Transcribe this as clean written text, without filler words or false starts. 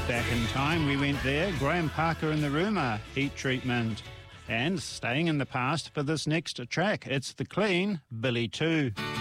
Back in Time, we went there. Graham Parker and the Rumour, Heat Treatment. And staying in the past for this next track, it's The Clean, Billy 2.